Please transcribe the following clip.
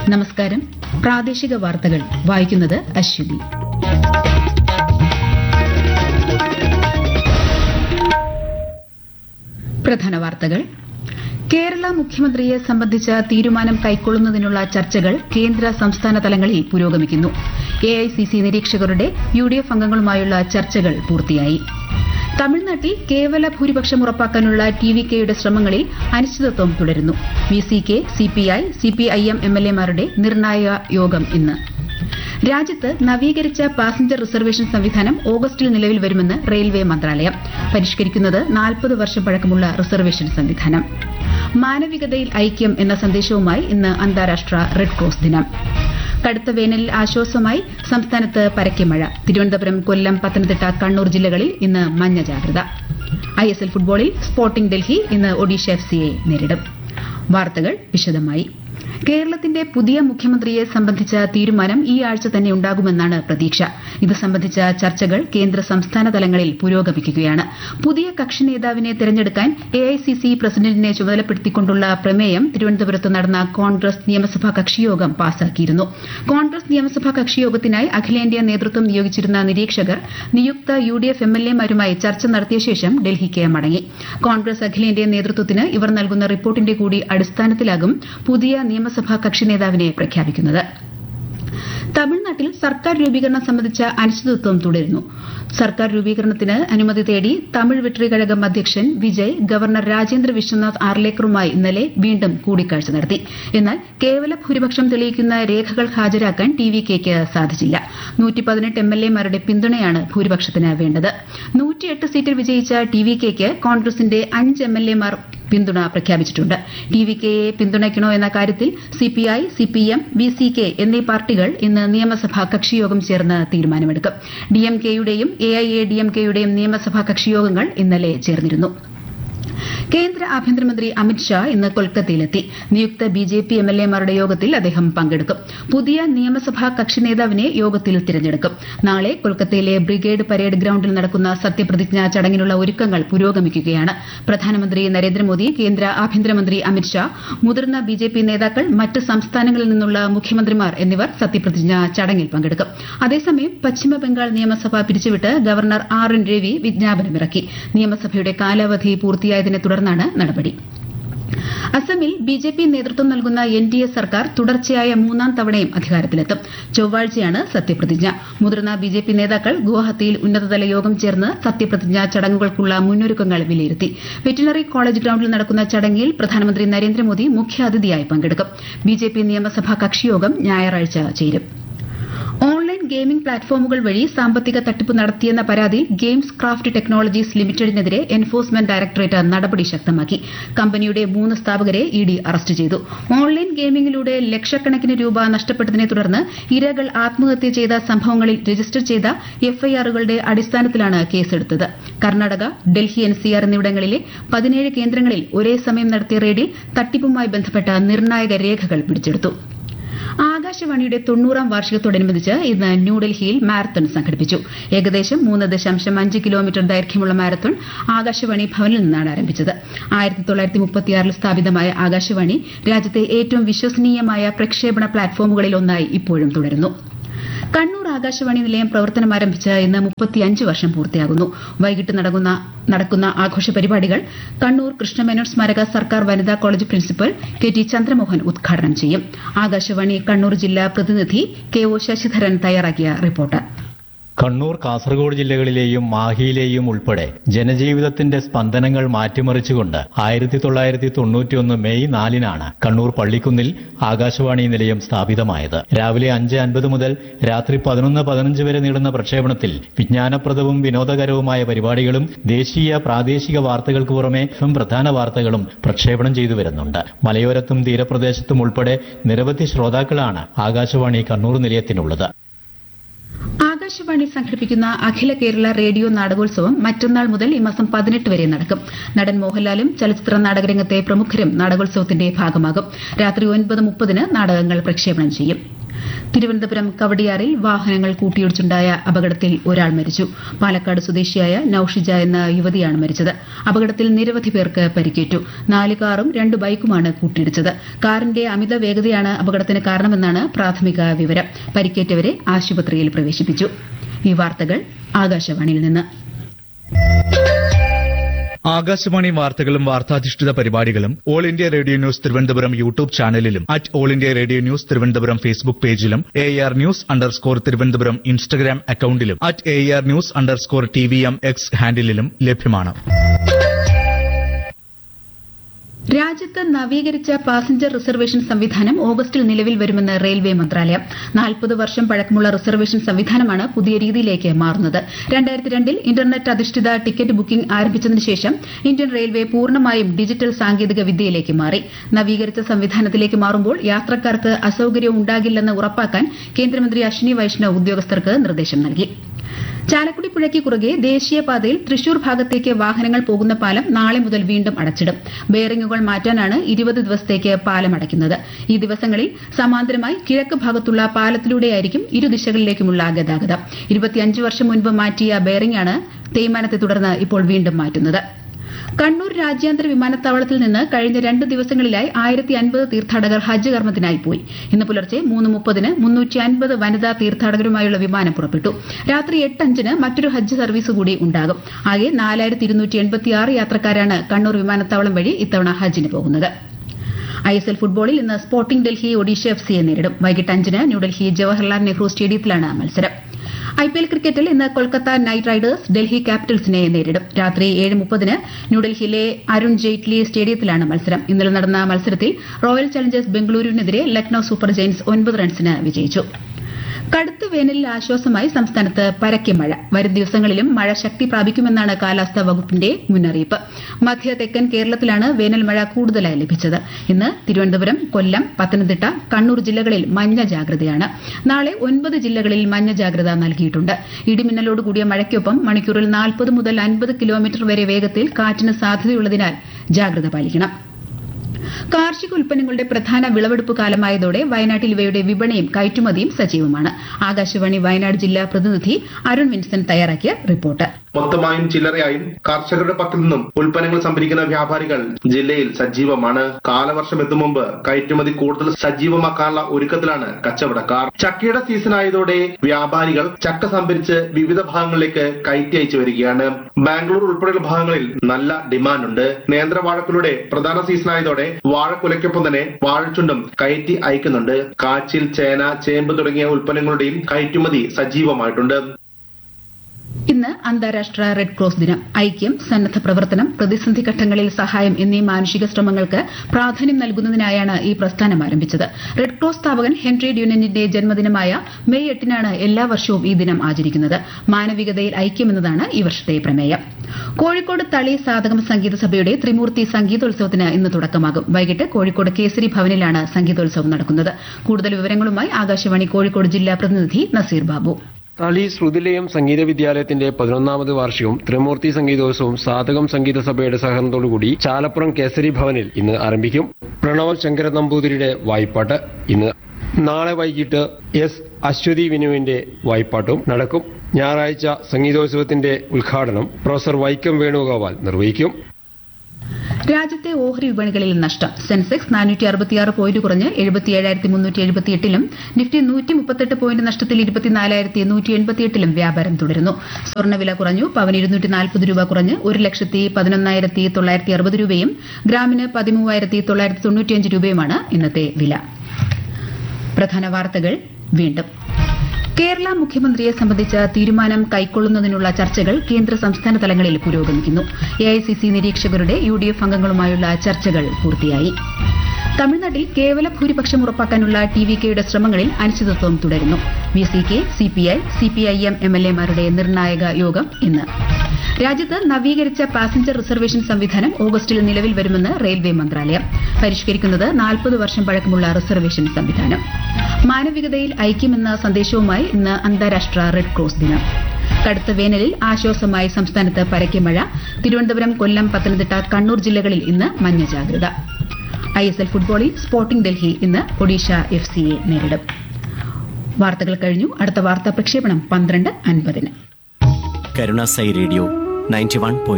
നമസ്കാരം. പ്രാദേശിക വാർത്തകൾ വായിക്കുന്നത് അശ്വതി. പ്രധാന വാർത്തകൾ. കേരള മുഖ്യമന്ത്രിയെ സംബന്ധിച്ച തീരുമാനം കൈക്കൊള്ളുന്നതിനുള്ള ചർച്ചകൾ കേന്ദ്ര സംസ്ഥാന തലങ്ങളിൽ പുരോഗമിക്കുന്നു. എഐസിസി നിരീക്ഷകരുടെ യുഡിഎഫ് അംഗങ്ങളുമായുള്ള ചർച്ചകൾ പൂർത്തിയായി. തമിഴ്നാട്ടിൽ കേവല ഭൂരിപക്ഷം ഉറപ്പാക്കാനുള്ള ടിവികെയുടെ ശ്രമങ്ങളിൽ അനിശ്ചിതത്വം തുടരുന്നു. വിസികെ, സിപിഐ, സിപിഐഎം എംഎൽഎമാരുടെ നിർണായക യോഗം ഇന്ന്. രാജ്യത്ത് നവീകരിച്ച പാസഞ്ചർ റിസർവേഷൻ സംവിധാനം ഓഗസ്റ്റിൽ നിലവിൽ വരുമെന്ന് റെയിൽവേ മന്ത്രാലയം. പരിഷ്കരിക്കുന്നത് 40 വർഷം പഴക്കമുള്ള റിസർവേഷൻ സംവിധാനം. മാനവികതയിൽ ഐക്യം എന്ന സന്ദേശവുമായി ഇന്ന് അന്താരാഷ്ട്ര റെഡ് ക്രോസ് ദിനം. കടുത്ത വേനലിൽ ആശ്വാസമായി സംസ്ഥാനത്ത് പരക്കെ മഴ. തിരുവനന്തപുരം, കൊല്ലം, പത്തനംതിട്ട, കണ്ണൂർ ജില്ലകളിൽ ഇന്ന് മഞ്ഞ ജാഗ്രത. ഐഎസ്എൽ ഫുട്ബോളിൽ സ്പോർട്ടിംഗ് ഡൽഹി ഇന്ന് ഒഡീഷ എഫ്സിയെ നേരിടും. വാർത്തകൾ വിശദമായി. കേരളത്തിന്റെ പുതിയ മുഖ്യമന്ത്രിയെ സംബന്ധിച്ച തീരുമാനം ഈ ആഴ്ച തന്നെ ഉണ്ടാകുമെന്നാണ് പ്രതീക്ഷ. ഇത് സംബന്ധിച്ച ചർച്ചകൾ കേന്ദ്ര സംസ്ഥാന തലങ്ങളിൽ പുരോഗമിക്കുകയാണ്. പുതിയ കക്ഷി നേതാവിനെ തെരഞ്ഞെടുക്കാൻ എഐസിസി പ്രസിഡന്റിനെ ചുമതലപ്പെടുത്തിക്കൊണ്ടുള്ള പ്രമേയം തിരുവനന്തപുരത്ത് നടന്ന കോൺഗ്രസ് നിയമസഭാ കക്ഷിയോഗം പാസാക്കിയിരുന്നു. കോൺഗ്രസ് നിയമസഭാ കക്ഷിയോഗത്തിനായി അഖിലേന്ത്യാ നേതൃത്വം നിയോഗിച്ചിരുന്ന നിരീക്ഷകർ നിയുക്ത യുഡിഎഫ് എംഎൽഎമാരുമായി ചർച്ച നടത്തിയ ശേഷം ഡൽഹിക്ക് മടങ്ങി. കോൺഗ്രസ് അഖിലേന്ത്യാ നേതൃത്വത്തിന് ഇവർ നൽകുന്ന റിപ്പോർട്ടിന്റെ കൂടി അടിസ്ഥാനത്തിലാകും പുതിയ നിയമസഭാ കക്ഷി നേതാവിനെ പ്രഖ്യാപിക്കുന്നത്. തമിഴ്നാട്ടിൽ സർക്കാർ രൂപീകരണം സംബന്ധിച്ച അനിശ്ചിതത്വം തുടരുന്നു. സർക്കാർ രൂപീകരണത്തിന് അനുമതി തേടി തമിഴ് വെട്രി കഴകം അധ്യക്ഷൻ വിജയ് ഗവർണർ രാജേന്ദ്ര വിശ്വനാഥ് ആർലേക്കറുമായി ഇന്നലെ വീണ്ടും കൂടിക്കാഴ്ച നടത്തി. എന്നാൽ കേവല ഭൂരിപക്ഷം തെളിയിക്കുന്ന രേഖകൾ ഹാജരാക്കാൻ ടിവികെയ്ക്ക് സാധിച്ചില്ല. 118 എംഎൽഎമാരുടെ പിന്തുണയാണ് ഭൂരിപക്ഷത്തിന് വേണ്ടത്. 108 സീറ്റിൽ വിജയിച്ച ടിവികെയ്ക്ക് കോൺഗ്രസിന്റെ 5 എംഎൽഎമാർ പിന്തുണ പ്രഖ്യാപിച്ചിട്ടുണ്ട്. ടിവികെയെ പിന്തുണയ്ക്കണോ എന്ന കാര്യത്തിൽ സിപിഐ, സിപിഎം, വിസികെ എന്നീ പാർട്ടികൾ ഇന്ന് നിയമസഭാ കക്ഷിയോഗം ചേർന്ന് തീരുമാനമെടുക്കും. ഡിഎംകെയുടെയും എഐഎഡിഎംകെയുടെയും നിയമസഭാ കക്ഷിയോഗങ്ങൾ ഇന്നലെ ചേർന്നിരുന്നു. കേന്ദ്ര ആഭ്യന്തരമന്ത്രി അമിത്ഷാ ഇന്ന് കൊൽക്കത്തയിലെത്തി. നിയുക്ത ബിജെപി എംഎൽഎമാരുടെ യോഗത്തിൽ അദ്ദേഹം പങ്കെടുക്കും. പുതിയ നിയമസഭാ കക്ഷി നേതാവിനെ യോഗത്തിൽ തിരഞ്ഞെടുക്കും. നാളെ കൊൽക്കത്തയിലെ ബ്രിഗേഡ് പരേഡ് ഗ്രൌണ്ടിൽ നടക്കുന്ന സത്യപ്രതിജ്ഞാ ചടങ്ങിനുള്ള ഒരുക്കങ്ങൾ പുരോഗമിക്കുകയാണ്. പ്രധാനമന്ത്രി നരേന്ദ്രമോദി, കേന്ദ്ര ആഭ്യന്തരമന്ത്രി അമിത്ഷാ, മുതിർന്ന ബിജെപി നേതാക്കൾ, മറ്റ് സംസ്ഥാനങ്ങളിൽ നിന്നുള്ള മുഖ്യമന്ത്രിമാർ എന്നിവർ സത്യപ്രതിജ്ഞാ ചടങ്ങിൽ പങ്കെടുക്കും. അതേസമയം പശ്ചിമബംഗാൾ നിയമസഭ പിരിച്ചുവിട്ട് ഗവർണർ ആർ എൻ രവി വിജ്ഞാപനമിറക്കി. നിയമസഭയുടെ കാലാവധി പൂർത്തിയായതിനെ തുടർന്നാണ് നടപടി. അസമിൽ ബിജെപി നേതൃത്വം നൽകുന്ന എൻഡിഎ സർക്കാർ തുടർച്ചയായ 3ാം തവണയും അധികാരത്തിലെത്തും. ചൊവ്വാഴ്ചയാണ് സത്യപ്രതിജ്ഞ. മുതിർന്ന ബിജെപി നേതാക്കൾ ഗുവാഹത്തിയിൽ ഉന്നതതല യോഗം ചേർന്ന് സത്യപ്രതിജ്ഞാ ചടങ്ങുകൾക്കുള്ള മുന്നൊരുക്കങ്ങൾ വിലയിരുത്തി. വെറ്റിനറി കോളേജ് ഗ്രൌണ്ടിൽ നടക്കുന്ന ചടങ്ങിൽ പ്രധാനമന്ത്രി നരേന്ദ്രമോദി മുഖ്യാതിഥിയായി പങ്കെടുക്കും. ബിജെപി നിയമസഭാ കക്ഷിയോഗം ഞായറാഴ്ച ചേരും. ഓൺലൈൻ ഗെയിമിംഗ് പ്ലാറ്റ്ഫോമുകൾ വഴി സാമ്പത്തിക തട്ടിപ്പ് നടത്തിയെന്ന പരാതിയിൽ games craft technologies ലിമിറ്റഡിനെതിരെ enforcement directorate നടപടി ശക്തമാക്കി. കമ്പനിയുടെ 3 സ്ഥാപകരെ ഇഡി അറസ്റ്റ് ചെയ്തു. ഓൺലൈൻ ഗെയിമിംഗിലൂടെ ലക്ഷക്കണക്കിന് രൂപ നഷ്ടപ്പെട്ടതിനെ തുടർന്ന് ഇരകൾ ആത്മഹത്യ ചെയ്ത സംഭവങ്ങളിൽ രജിസ്റ്റർ ചെയ്ത എഫ്ഐആറുകളുടെ അടിസ്ഥാനത്തിലാണ് കേസെടുത്തത്. കർണാടക, ഡൽഹി, എൻസിആർ എന്നിവിടങ്ങളിലെ 17 കേന്ദ്രങ്ങളിൽ ഒരേ സമയം നടത്തിയ റെയ്ഡിൽ തട്ടിപ്പുമായി ബന്ധപ്പെട്ട നിർണായക രേഖകൾ പിടിച്ചെടുത്തു. ആകാശവാണിയുടെ 90ാം വാർഷികത്തോടനുബന്ധിച്ച് ഇന്ന് ന്യൂഡൽഹിയിൽ മാരത്തൺ സംഘടിപ്പിച്ചു. ഏകദേശം 3.5 കിലോമീറ്റർ ദൈർഘ്യമുള്ള മാരത്തൺ ആകാശവാണി ഭവനിൽ നിന്നാണ് ആരംഭിച്ചത്. 1936 സ്ഥാപിതമായ ആകാശവാണി രാജ്യത്തെ ഏറ്റവും വിശ്വസനീയമായ പ്രക്ഷേപണ പ്ലാറ്റ്ഫോമുകളിൽ ഒന്നായി ഇപ്പോഴും തുടരുന്നു. കണ്ണൂർ ആകാശവാണി നിലയം പ്രവർത്തനം ആരംഭിച്ച് ഇന്ന് 35 വർഷം പൂർത്തിയാകുന്നു. വൈകിട്ട് നടക്കുന്ന ആഘോഷ പരിപാടികൾ കണ്ണൂർ കൃഷ്ണമേനോൻ സ്മാരക സർക്കാർ വനിതാ കോളേജ് പ്രിൻസിപ്പൽ കെ.ടി. ചന്ദ്രമോഹൻ ഉദ്ഘാടനം ചെയ്യും. ആകാശവാണി കണ്ണൂർ ജില്ലാ പ്രതിനിധി കെ.ഒ. ശശിധരൻ തയ്യാറാക്കിയ റിപ്പോർട്ട്. കണ്ണൂർ, കാസർഗോഡ് ജില്ലകളിലെയും മാഹിയിലെയും ഉൾപ്പെടെ ജനജീവിതത്തിന്റെ സ്പന്ദനങ്ങൾ മാറ്റിമറിച്ചുകൊണ്ട് 1991 മെയ് 4-നാണ് കണ്ണൂർ പള്ളിക്കുന്നിൽ ആകാശവാണി നിലയം സ്ഥാപിതമായത്. രാവിലെ 5:50 മുതൽ രാത്രി 11:15 വരെ നീളുന്ന പ്രക്ഷേപണത്തിൽ വിജ്ഞാനപ്രദവും വിനോദകരവുമായ പരിപാടികളും ദേശീയ പ്രാദേശിക വാർത്തകൾക്ക് പുറമെ പ്രധാന വാർത്തകളും പ്രക്ഷേപണം ചെയ്തു വരുന്നുണ്ട്. മലയോരത്തും തീരപ്രദേശത്തും ഉൾപ്പെടെ നിരവധി ശ്രോതാക്കളാണ് ആകാശവാണി കണ്ണൂർ നിലയത്തിനുള്ളത്. ആകാശവാണി സംഘടിപ്പിക്കുന്ന അഖില കേരള റേഡിയോ നാടകോത്സവം മറ്റന്നാൾ മുതൽ ഈ മാസം 18 വരെ നടക്കും. നടൻ മോഹൻലാലും ചലച്ചിത്ര നാടകരംഗത്തെ പ്രമുഖരും നാടകോത്സവത്തിന്റെ ഭാഗമാകും. രാത്രി 9:30 നാടകങ്ങൾ പ്രക്ഷേപണം ചെയ്യും. തിരുവനന്തപുരം കവടിയാറിൽ വാഹനങ്ങൾ കൂട്ടിയിടിച്ചുണ്ടായ അപകടത്തിൽ ഒരാൾ മരിച്ചു. പാലക്കാട് സ്വദേശിയായ നൌഷിജ എന്ന യുവതിയാണ് മരിച്ചത്. അപകടത്തിൽ നിരവധി പേർക്ക് പരിക്കേറ്റു. 4 കാറും 2 ബൈക്കുമാണ് കൂട്ടിയിടിച്ചത്. കാറിന്റെ അമിത വേഗതയാണ് അപകടത്തിന് കാരണമെന്നാണ് പ്രാഥമിക വിവരം. പരിക്കേറ്റവരെ ആശുപത്രിയിൽ പ്രവേശിപ്പിച്ചു. ഈ വാർത്തകൾ ആകാശവാണിയിൽ നിന്ന്. ആകാശവാണി വാർത്തകളും വാർത്താധിഷ്ഠിത പരിപാടികളും all India radio news Thiruvananthapuram YouTube ചാനലിലും all India radio news Thiruvananthapuram Facebook പേജിലും AR ന്യൂസ് _തിരുവനന്തപുരം ഇൻസ്റ്റഗ്രാം അക്കൌണ്ടിലും AR ന്യൂസ് _TVM X ഹാൻഡിലും ലഭ്യമാണ്. രാജ്യത്ത് നവീകരിച്ച പാസഞ്ചർ റിസർവേഷൻ സംവിധാനം ഓഗസ്റ്റിൽ നിലവിൽ വരുമെന്ന് റെയിൽവേ മന്ത്രാലയം. 40 വർഷം പഴക്കമുള്ള റിസർവേഷൻ സംവിധാനമാണ് പുതിയ രീതിയിലേക്ക് മാറുന്നത്. 2002 ഇന്റർനെറ്റ് അധിഷ്ഠിത ടിക്കറ്റ് ബുക്കിംഗ് ആരംഭിച്ചതിനു ശേഷം ഇന്ത്യൻ റെയിൽവേ പൂർണ്ണമായും ഡിജിറ്റൽ സാങ്കേതിക വിദ്യയിലേക്ക് മാറി. നവീകരിച്ച സംവിധാനത്തിലേക്ക് മാറുമ്പോൾ യാത്രക്കാർക്ക് അസൌകര്യം ഉണ്ടാകില്ലെന്ന് ഉറപ്പാക്കാൻ കേന്ദ്രമന്ത്രി അശ്വിനി വൈഷ്ണവ് ഉദ്യോഗസ്ഥർക്ക് നിർദ്ദേശം നൽകി. ചാലക്കുടി പുഴയ്ക്ക് കുറുകെ ദേശീയപാതയിൽ തൃശൂർ ഭാഗത്തേക്ക് വാഹനങ്ങൾ പോകുന്ന പാലം നാളെ മുതൽ വീണ്ടും അടച്ചിടും. ബെയറിംഗുകൾ മാറ്റാനാണ് 20 ദിവസത്തേക്ക് പാലം അടയ്ക്കുന്നത്. ഈ ദിവസങ്ങളിൽ സമാന്തരമായി കിഴക്ക് ഭാഗത്തുള്ള പാലത്തിലൂടെയായിരിക്കും ഇരുദിശകളിലേക്കുമുള്ള ഗതാഗതം. 25 വർഷം മുൻപ് മാറ്റിയ ബെയറിംഗാണ് തേയ്മാനത്തെ തുടർന്ന് ഇപ്പോൾ വീണ്ടും മാറ്റുന്നത്. കണ്ണൂർ രാജ്യാന്തര വിമാനത്താവളത്തിൽ നിന്ന് കഴിഞ്ഞ 2 ദിവസങ്ങളിലായി 1050 തീർത്ഥാടകർ ഹജ്ജ് കർമ്മത്തിനായി പോയി. ഇന്ന് പുലർച്ചെ 3:30-ന് 350 വനിതാ തീർത്ഥാടകരുമായുള്ള വിമാനം പുറപ്പെട്ടു. രാത്രി 8:05-ന് മറ്റൊരു ഹജ്ജ് സർവീസ് കൂടി ഉണ്ടാകും. ആകെ 4286 യാത്രക്കാരാണ് കണ്ണൂർ വിമാനത്താവളം വഴി ഇത്തവണ ഹജ്ജിന് പോകുന്നത്. ISL ഫുട്ബോളിൽ ഇന്ന് സ്പോർട്ടിംഗ് ഡൽഹി ഒഡീഷ FCയെ നേരിടും. വൈകിട്ട് 5-ന് ന്യൂഡൽഹി ജവഹർലാൽ നെഹ്റു സ്റ്റേഡിയത്തിലാണ് മത്സരം. IPL ക്രിക്കറ്റിൽ ഇന്ന് കൊൽക്കത്ത നൈറ്റ് റൈഡേഴ്സ് ഡൽഹി ക്യാപിറ്റൽസിനെ നേരിടും. രാത്രി 7:30-ന് ന്യൂഡൽഹിയിലെ അരുൺ ജെയ്റ്റ്ലി സ്റ്റേഡിയത്തിലാണ് മത്സരം. ഇന്നലെ നടന്ന മത്സരത്തിൽ royal Challengers ബംഗളൂരുവിനെതിരെ Lucknow super Giants 9 റൺസിന് വിജയിച്ചു. കടുത്ത വേനലിൽ ആശ്വാസമായി സംസ്ഥാനത്ത് പരക്കെ മഴ. വരും ദിവസങ്ങളിലും മഴ ശക്തി പ്രാപിക്കുമെന്നാണ് കാലാവസ്ഥാ വകുപ്പിന്റെ മുന്നറിയിപ്പ്. മധ്യ തെക്കൻ കേരളത്തിലാണ് വേനൽ മഴ കൂടുതലായി ലഭിച്ചത്. ഇന്ന് തിരുവനന്തപുരം, കൊല്ലം, പത്തനംതിട്ട, കണ്ണൂർ ജില്ലകളിൽ മഞ്ഞ ജാഗ്രതയാണ്. നാളെ 9 ജില്ലകളിൽ മഞ്ഞ ജാഗ്രത നൽകിയിട്ടുണ്ട്. ഇടിമിന്നലോടുകൂടിയ മഴയ്ക്കൊപ്പം മണിക്കൂറിൽ 40 മുതൽ 50 കിലോമീറ്റർ വരെ വേഗത്തിൽ കാറ്റിന് സാധ്യതയുള്ളതിനാൽ ജാഗ്രത പാലിക്കണം. കാർഷിക ഉൽപ്പന്നങ്ങളുടെ പ്രധാന വിളവെടുപ്പ് കാലമായതോടെ വയനാട്ടിൽ ഇവയുടെ വിപണിയും കയറ്റുമതിയും സജീവമാണ്. ആകാശവാണി വയനാട് ജില്ലാ പ്രതിനിധി അരുൺ വിൻസെന്റ് തയ്യാറാക്കിയ റിപ്പോർട്ട്. മൊത്തമായും ചില്ലറയായും കർഷകരുടെ പക്കൽ നിന്നും ഉൽപ്പന്നങ്ങൾ സംഭരിക്കുന്ന വ്യാപാരികൾ ജില്ലയിൽ സജീവമാണ്. കാലവർഷം എത്തും മുമ്പ് കയറ്റുമതി കൂടുതൽ സജീവമാക്കാനുള്ള ഒരുക്കത്തിലാണ് കച്ചവടക്കാർ. ചക്കയുടെ സീസൺ ആയതോടെ വ്യാപാരികൾ ചക്ക സംഭരിച്ച് വിവിധ ഭാഗങ്ങളിലേക്ക് കയറ്റി അയച്ചു വരികയാണ്. ബാംഗ്ലൂർ ഉൾപ്പെടെയുള്ള ഭാഗങ്ങളിൽ നല്ല ഡിമാൻഡുണ്ട്. നേന്ത്രവാഴക്കുലയുടെ പ്രധാന സീസൺ ആയതോടെ വാഴക്കുലയ്ക്കൊപ്പം തന്നെ വാഴച്ചുണ്ടും കയറ്റി അയക്കുന്നുണ്ട്. കാച്ചിൽ, ചേന, ചേമ്പ് തുടങ്ങിയ ഉൽപ്പന്നങ്ങളുടെയും കയറ്റുമതി സജീവമായിട്ടുണ്ട്. ഇന്ന് അന്താരാഷ്ട്ര റെഡ് ക്രോസ് ദിനം. ഐക്യം, സന്നദ്ധ പ്രവർത്തനം, പ്രതിസന്ധി ഘട്ടങ്ങളിൽ സഹായം എന്നീ മാനുഷിക ശ്രമങ്ങൾക്ക് പ്രാധാന്യം നൽകുന്നതിനായാണ് ഈ പ്രസ്ഥാനം ആരംഭിച്ചത്. റെഡ് ക്രോസ് സ്ഥാപകൻ ഹെൻറി ഡ്യൂനന്റിന്റെ ജന്മദിനമായ മെയ് 8-നാണ് എല്ലാ വർഷവും ഈ ദിനം ആചരിക്കുന്നത്. മാനവികതയിൽ ഐക്യം എന്നതാണ് ഈ വർഷത്തെ പ്രമേയം. കോഴിക്കോട് തളി സാധകം സംഗീത സഭയുടെ ത്രിമൂർത്തി സംഗീതോത്സവത്തിന് ഇന്ന് തുടക്കമാകും. വൈകിട്ട് കോഴിക്കോട് കേസരി ഭവനിലാണ് സംഗീതോത്സവം നടക്കുന്നത്. കൂടുതൽ വിവരങ്ങളുമായി ആകാശവാണി കോഴിക്കോട് ജില്ലാ പ്രതിനിധി നസീർ ബാബു. തളി ശ്രുതിലയം സംഗീത വിദ്യാലയത്തിന്റെ 11ാമത് വാർഷികവും ത്രിമൂർത്തി സംഗീതോത്സവവും സാധകം സംഗീത സഭയുടെ സഹകരണത്തോടുകൂടി ചാലപ്പുറം കേസരി ഭവനിൽ ഇന്ന് ആരംഭിക്കും. പ്രണവൽ ശങ്കര നമ്പൂതിരിയുടെ വായ്പാട്ട് ഇന്ന്. നാളെ വൈകിട്ട് S അശ്വതി വിനുവിന്റെ വായ്പാട്ടും നടക്കും. ഞായറാഴ്ച സംഗീതോത്സവത്തിന്റെ ഉദ്ഘാടനം പ്രൊഫസർ വൈക്കം വേണുഗോപാൽ നിർവഹിക്കും. രാജ്യത്തെ ഓഹരി വിപണികളിൽ നഷ്ടം. സെൻസെക്സ് 466 പോയിന്റ് കുറഞ്ഞ് 77,378-ലും നിഫ്റ്റി 138 പോയിന്റ് നഷ്ടത്തിൽ 24,188-ലും വ്യാപാരം തുടരുന്നു. സ്വർണ്ണവില കുറഞ്ഞു. പവന് 240 രൂപ കുറഞ്ഞ് 1,11,960 രൂപയും ഗ്രാമിന് 13,995 രൂപയുമാണ് ഇന്നത്തെ വില. പ്രധാന വാർത്തകൾ വീണ്ടും. കേരള മുഖ്യമന്ത്രിയെ സംബന്ധിച്ച തീരുമാനം കൈക്കൊള്ളുന്നതിനുള്ള ചർച്ചകൾ കേന്ദ്ര സംസ്ഥാന തലങ്ങളിൽ പുരോഗമിക്കുന്നു. AICC നിരീക്ഷകരുടെ UDF അംഗങ്ങളുമായുള്ള ചർച്ചകൾ പൂർത്തിയായി. തമിഴ്നാട്ടിൽ കേവല ഭൂരിപക്ഷം ഉറപ്പാക്കാനുള്ള TVKയുടെ ശ്രമങ്ങളിൽ അനിശ്ചിതത്വം തുടരുന്നു. VCK, CPI, CPIM MLAമാരുടെ നിർണായക യോഗം ഇന്ന്. രാജ്യത്ത് നവീകരിച്ച പാസഞ്ചർ റിസർവേഷൻ സംവിധാനം ഓഗസ്റ്റിൽ നിലവിൽ വരുമെന്ന് റെയിൽവേ മന്ത്രാലയം. പരിഷ്കരിക്കുന്നത് 40 വർഷം പഴക്കമുള്ള റിസർവേഷൻ സംവിധാനം. മാനവികതയിൽ ഐക്യമെന്ന സന്ദേശവുമായി ഇന്ന് അന്താരാഷ്ട്ര റെഡ് ക്രോസ് ദിനം. കടുത്ത വേനലിൽ ആശ്വാസമായി സംസ്ഥാനത്ത് പരക്കെ മഴ. തിരുവനന്തപുരം, കൊല്ലം, പത്തനംതിട്ട, കണ്ണൂർ ജില്ലകളിൽ ഇന്ന് മഞ്ഞ ജാഗ്രത. ISL ഫുട്ബോളിൽ സ്പോർട്ടിംഗ് ഡൽഹി ഇന്ന് ഒഡീഷ FCയെ നേരിടും. വാർത്തകൾ കഴിഞ്ഞു. അടുത്ത വാർത്താ പ്രക്ഷേപണം 12:50. കരുണാസൈ റേഡിയോ 91.